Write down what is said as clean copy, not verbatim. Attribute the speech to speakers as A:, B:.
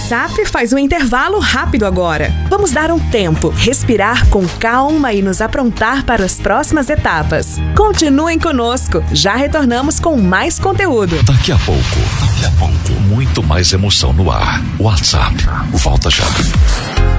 A: WhatsApp faz um intervalo rápido agora. Vamos dar um tempo, respirar com calma e nos aprontar para as próximas etapas. Continuem conosco, já retornamos com mais conteúdo.
B: Daqui a pouco, muito mais emoção no ar. WhatsApp, volta já.